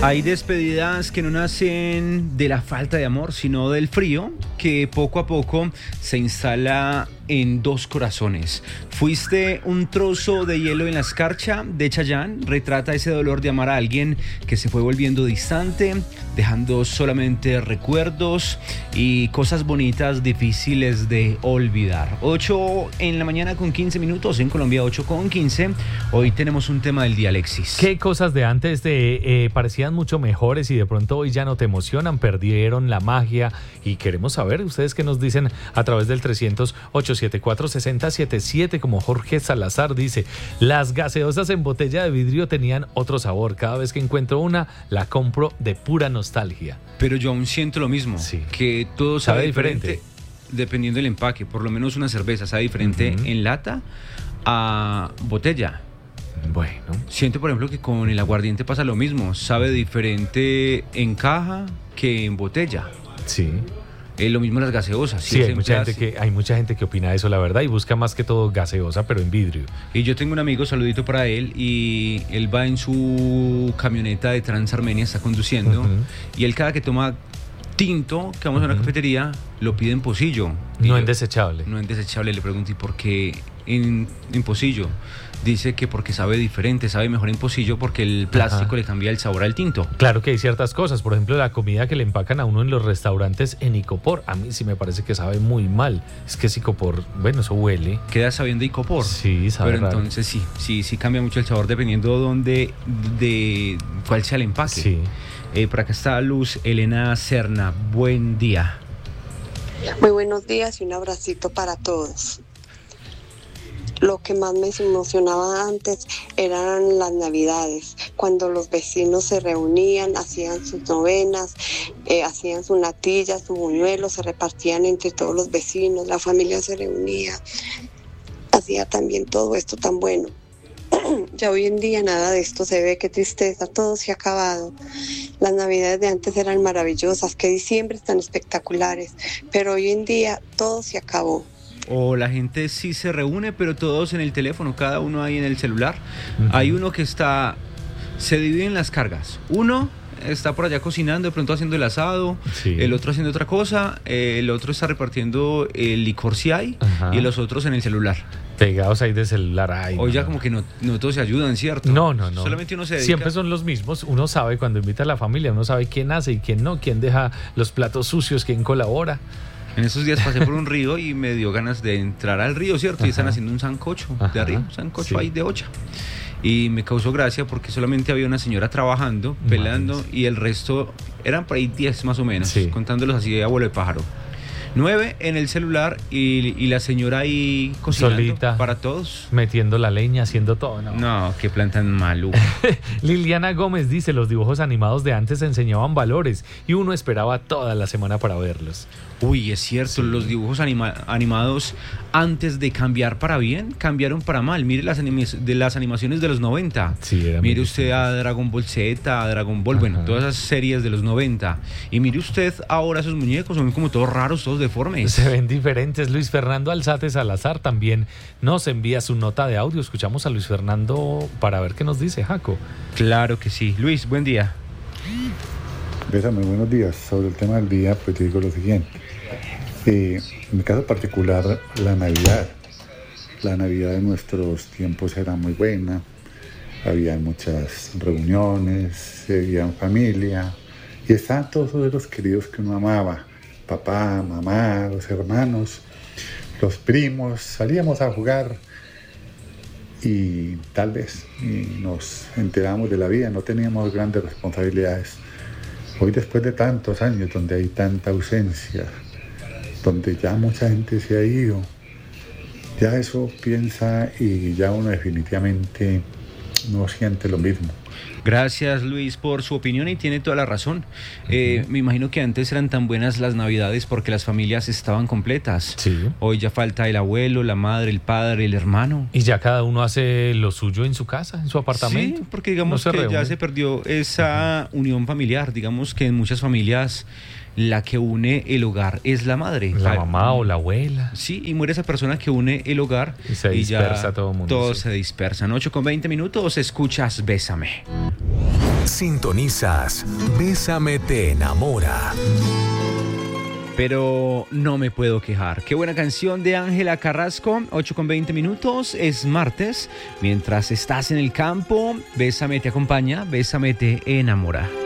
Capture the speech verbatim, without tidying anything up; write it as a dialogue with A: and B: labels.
A: Hay despedidas que no nacen de la falta de amor, sino del frío, que poco a poco se instala en dos corazones. Fuiste un trozo de hielo en la escarcha de Chayanne, retrata ese dolor de amar a alguien que se fue volviendo distante, dejando solamente recuerdos y cosas bonitas difíciles de olvidar. ocho en la mañana con quince minutos, en Colombia ocho con quince. Hoy tenemos un tema del día, Alexis.
B: ¿Qué cosas de antes te eh, parecían mucho mejores y de pronto hoy ya no te emocionan, perdieron la magia? Y queremos saber, ustedes qué nos dicen a través del trescientos, ochocientos setenta y cuatro, sesenta setenta y siete, como Jorge Salazar dice: las gaseosas en botella de vidrio tenían otro sabor. Cada vez que encuentro una, la compro de pura nostalgia.
A: Pero yo aún siento lo mismo,
B: sí.
A: que todo sabe,
B: sabe
A: diferente,
B: diferente
A: dependiendo del empaque. Por lo menos una cerveza sabe diferente uh-huh. en lata a botella.
B: Bueno,
A: siento por ejemplo que con el aguardiente pasa lo mismo, sabe diferente en caja que en botella.
B: Sí.
A: Es lo mismo las gaseosas.
B: Sí, hay mucha, gente que, hay mucha gente que opina eso, la verdad, y busca más que todo gaseosa, pero en vidrio.
A: Y yo tengo un amigo, saludito para él, y él va en su camioneta de Transarmenia, está conduciendo, uh-huh. y él cada que toma tinto, que vamos uh-huh. a una cafetería, lo pide en pocillo.
B: No
A: yo,
B: en desechable.
A: No en desechable, le pregunto, ¿y por qué en, en pocillo? Dice que porque sabe diferente, sabe mejor en pocillo porque el plástico Ajá. le cambia el sabor al tinto.
B: Claro que hay ciertas cosas, por ejemplo la comida que le empacan a uno en los restaurantes en icopor, a mí sí me parece que sabe muy mal. Es que es icopor, bueno, eso huele.
A: Queda sabiendo icopor.
B: Sí, sabe
A: Pero
B: raro.
A: Entonces sí, sí, sí cambia mucho el sabor dependiendo dónde, de cuál sea el empaque.
B: Sí.
A: Eh, por acá está Luz Elena Serna, buen día.
C: Muy buenos días y un abracito para todos. Lo que más me emocionaba antes eran las navidades, cuando los vecinos se reunían, hacían sus novenas, eh, hacían su natilla, su buñuelo, se repartían entre todos los vecinos, la familia se reunía, hacía también todo esto tan bueno. Ya hoy en día nada de esto se ve, qué tristeza, todo se ha acabado. Las navidades de antes eran maravillosas, qué diciembre tan espectaculares, pero hoy en día todo se acabó.
A: O la gente sí se reúne, pero todos en el teléfono, cada uno ahí en el celular. Uh-huh. Hay uno que está, se divide en las cargas. Uno está por allá cocinando, de pronto haciendo el asado, sí. el otro haciendo otra cosa, el otro está repartiendo el licor si hay, uh-huh. y los otros en el celular.
B: Pegados ahí de celular. Ay,
A: Hoy
B: no,
A: ya
B: no.
A: como que no, no todos se ayudan, ¿cierto?
B: No, no, no.
A: Solamente uno se dedica.
B: Siempre son los mismos. Uno sabe cuando invita a la familia, uno sabe quién hace y quién no, quién deja los platos sucios, quién colabora.
A: En esos días pasé por un río y me dio ganas de entrar al río, ¿cierto? Ajá. Y están haciendo un sancocho Ajá. de arriba, un sancocho sí. ahí de olla. Y me causó gracia porque solamente había una señora trabajando, pelando, Madre. Y el resto eran por ahí diez más o menos, sí. contándolos así de abuelo de pájaro. Nueve en el celular y, y la señora ahí cocinando
B: solita,
A: para todos.
B: Metiendo la leña, haciendo todo. No,
A: no qué plan tan maluco.
B: Liliana Gómez dice: los dibujos animados de antes enseñaban valores y uno esperaba toda la semana para verlos.
A: Uy, es cierto, sí. los dibujos anima- animados antes de cambiar para bien, cambiaron para mal. Mire las, anima- de las animaciones de los noventa.
B: Sí,
A: mire usted difícil. A Dragon Ball Z, a Dragon Ball, Ajá. bueno, todas esas series de los noventa. Y mire usted ahora esos muñecos, son como todos raros, todos deformes.
B: Se ven diferentes. Luis Fernando Alzate Salazar también nos envía su nota de audio. Escuchamos a Luis Fernando para ver qué nos dice, Jaco.
A: Claro que sí. Luis, buen día.
D: Bésame, buenos días. Sobre el tema del día, pues te digo lo siguiente. Eh, en mi caso particular, la Navidad. La Navidad de nuestros tiempos era muy buena. Había muchas reuniones, se veía en familia. Y estaban todos los queridos que uno amaba. Papá, mamá, los hermanos, los primos. Salíamos a jugar y tal vez y nos enterábamos de la vida. No teníamos grandes responsabilidades. Hoy, después de tantos años donde hay tanta ausencia, donde ya mucha gente se ha ido, ya eso piensa y ya uno definitivamente no siente lo mismo.
A: Gracias, Luis, por su opinión y tiene toda la razón. Eh, me imagino que antes eran tan buenas las Navidades porque las familias estaban completas.
B: Sí.
A: Hoy ya falta el abuelo, la madre, el padre, el hermano.
B: Y ya cada uno hace lo suyo en su casa, en su apartamento.
A: Sí, porque digamos
B: no
A: que
B: reúne.
A: Ya se perdió esa uh-huh. unión familiar. Digamos que en muchas familias la que une el hogar es la madre.
B: La mamá o la abuela.
A: Sí, y muere esa persona que une el hogar
B: y se
A: y
B: dispersa
A: ya
B: todo el mundo.
A: Todos
B: sí.
A: se dispersan. ocho con veinte minutos, escuchas Bésame.
E: Sintonizas Bésame te enamora.
A: Pero no me puedo quejar. Qué buena canción de Ángela Carrasco. ocho con veinte minutos, es martes. Mientras estás en el campo, Bésame te acompaña, Bésame te enamora.